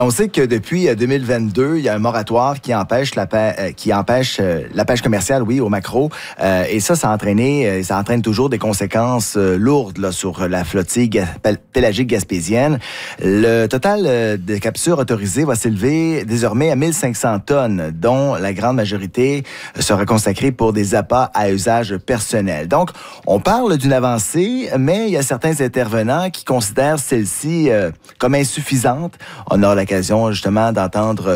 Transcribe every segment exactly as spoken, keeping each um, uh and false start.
On sait que depuis deux mille vingt-deux, il y a un moratoire qui empêche la, pê- qui empêche euh, la pêche commerciale, oui, au maquereau. Euh, et ça, ça a entraîné, euh, ça entraîne toujours des conséquences euh, lourdes là, sur la flottille ga- pélagique gaspésienne. Le total euh, de captures autorisées va s'élever désormais à mille cinq cents tonnes, dont la grande majorité sera consacrée pour des appâts à usage personnel. Donc, on parle d'une avancée, mais il y a certains intervenants qui considèrent celle-ci euh, comme insuffisante. On aura l'occasion justement d'entendre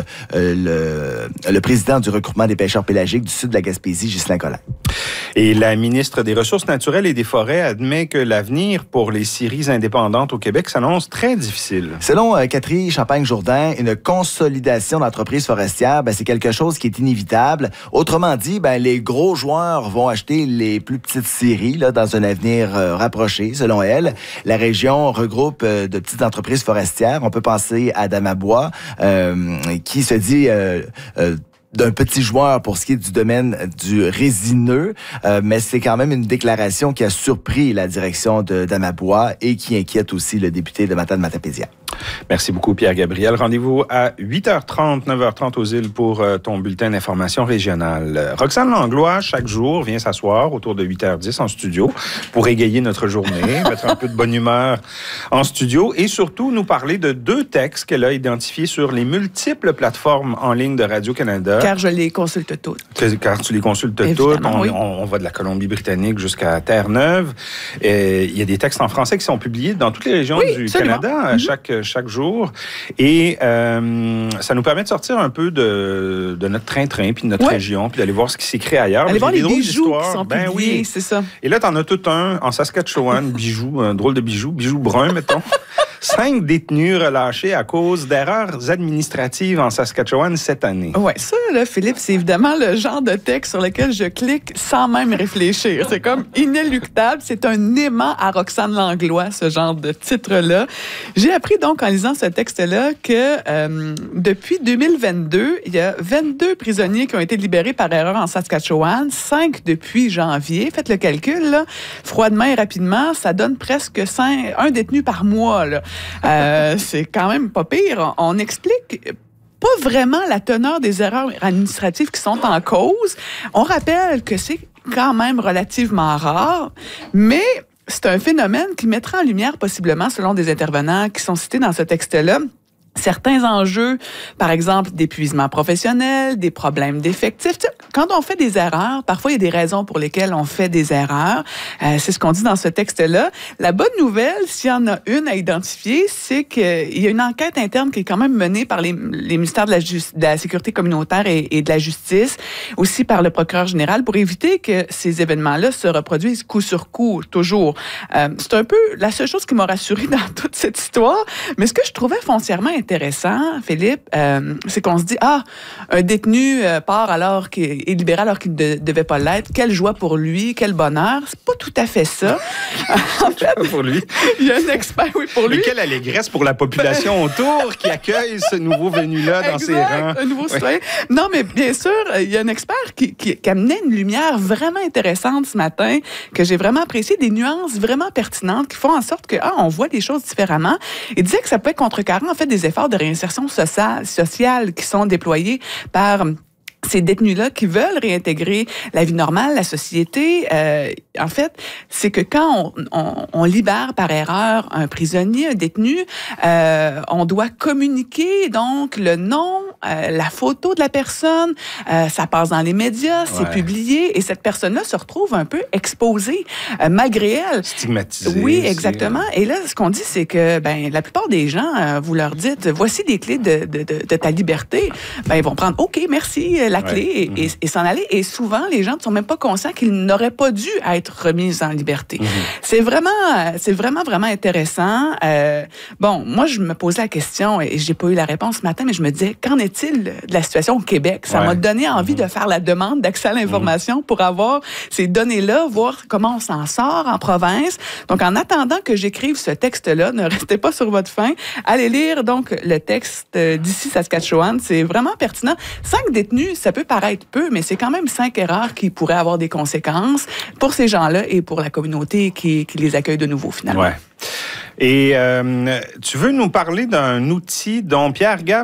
euh, le, le président du regroupement des pêcheurs pélagiques du sud de la Gaspésie, Ghislain Collin. Et la ministre des Ressources naturelles et des Forêts admet que l'avenir pour les scieries indépendantes au Québec s'annonce très difficile. Selon euh, Catherine Champagne-Jourdain, une consolidation d'entreprises forestières, ben, c'est quelque chose qui est inévitable. Autrement dit, ben, les gros joueurs vont acheter les plus petites scieries là, dans un avenir euh, rapproché, selon elle. La région regroupe euh, de petites entreprises forestières. On peut penser à Damabois, euh, qui se dit... Euh, euh, d'un petit joueur pour ce qui est du domaine du résineux, euh, mais c'est quand même une déclaration qui a surpris la direction de Damabois et qui inquiète aussi le député de Matane-Matapédia. Merci beaucoup, Pierre-Gabriel. Rendez-vous à huit heures trente, neuf heures trente aux îles pour euh, ton bulletin d'information régionale. Roxane Langlois, chaque jour, vient s'asseoir autour de huit heures dix en studio pour égayer notre journée, mettre un peu de bonne humeur en studio et surtout nous parler de deux textes qu'elle a identifiés sur les multiples plateformes en ligne de Radio-Canada. Car je les consulte toutes. Car tu les consultes Évidemment, toutes. On, oui. on, on va de la Colombie-Britannique jusqu'à Terre-Neuve. Et il y a des textes en français qui sont publiés dans toutes les régions oui, du absolument. Canada, mm-hmm. chaque chaque jour. Et euh, ça nous permet de sortir un peu de, de notre train-train, puis de notre ouais. région, puis d'aller voir ce qui s'écrit ailleurs. Aller voir les bijoux d'histoires. qui sont ben publiés, oui. c'est ça. Et là, t'en as tout un en Saskatchewan, bijou, un drôle de bijou, bijou brun, mettons. Cinq détenus relâchés à cause d'erreurs administratives en Saskatchewan cette année. Oui, ça, là, Philippe, c'est évidemment le genre de texte sur lequel je clique sans même réfléchir. C'est comme inéluctable. C'est un aimant à Roxane Langlois, ce genre de titre-là. J'ai appris donc en lisant ce texte-là que euh, depuis deux mille vingt-deux, il y a vingt-deux prisonniers qui ont été libérés par erreur en Saskatchewan, cinq depuis janvier. Faites le calcul, là. Froidement et rapidement, ça donne presque cinq, un détenu par mois, là. Euh, c'est quand même pas pire. On explique pas vraiment la teneur des erreurs administratives qui sont en cause. On rappelle que c'est quand même relativement rare, mais c'est un phénomène qui mettra en lumière possiblement, selon des intervenants qui sont cités dans ce texte-là, certains enjeux, par exemple, d'épuisement professionnel, des problèmes d'effectifs. Quand on fait des erreurs, parfois, il y a des raisons pour lesquelles on fait des erreurs. Euh, c'est ce qu'on dit dans ce texte-là. La bonne nouvelle, s'il y en a une à identifier, c'est qu'il y a une enquête interne qui est quand même menée par les, les ministères de la, Just, de la Sécurité communautaire et, et de la Justice, aussi par le procureur général, pour éviter que ces événements-là se reproduisent coup sur coup, toujours. Euh, c'est un peu la seule chose qui m'a rassurée dans toute cette histoire. Mais ce que je trouvais foncièrement intéressant, Philippe, euh, c'est qu'on se dit, ah, un détenu euh, part alors qu'il est libéré alors qu'il ne devait pas l'être. Quelle joie pour lui, quel bonheur. C'est pas tout à fait ça. En fait, pour lui. Il y a un expert, oui, pour lui. Mais quelle allégresse pour la population autour qui accueille ce nouveau venu-là dans exact, ses rangs. Un nouveau citoyen. Oui. Non, mais bien sûr, il y a un expert qui, qui, qui amenait une lumière vraiment intéressante ce matin, que j'ai vraiment apprécié, des nuances vraiment pertinentes qui font en sorte que, ah, on voit les choses différemment. Il disait que ça peut contrecarrer, en fait, des efforts de réinsertion sociale, sociale qui sont déployés par ces détenus-là qui veulent réintégrer la vie normale, la société. Euh, en fait, c'est que quand on, on, on libère par erreur un prisonnier, un détenu, euh, on doit communiquer donc le nom, euh, la photo de la personne, euh, ça passe dans les médias, ouais. c'est publié, et cette personne-là se retrouve un peu exposée, euh, malgré elle. Stigmatisée. Oui, exactement. Et là, ce qu'on dit, c'est que ben, la plupart des gens, euh, vous leur dites, voici des clés de, de, de, de ta liberté, ben, ils vont prendre, OK, merci, la clé, ouais. et, mm-hmm. et, et s'en aller. Et souvent, les gens ne sont même pas conscients qu'ils n'auraient pas dû être remis en liberté. Mm-hmm. C'est vraiment, c'est vraiment, vraiment intéressant. Euh, bon, moi, je me posais la question, et j'ai pas eu la réponse ce matin, mais je me disais, qu'en est-il de la situation au Québec? Ça ouais. m'a donné envie mm-hmm. de faire la demande d'accès à l'information mm-hmm. pour avoir ces données-là, voir comment on s'en sort en province. Donc, en attendant que j'écrive ce texte-là, ne restez pas sur votre faim. Allez lire, donc, le texte d'ici Saskatchewan. C'est vraiment pertinent. Cinq détenus, ça peut paraître peu, mais c'est quand même cinq erreurs qui pourraient avoir des conséquences pour ces gens-là et pour la communauté qui, qui les accueille de nouveau, finalement. Ouais. Et euh, tu veux nous parler d'un outil dont Pierre Gab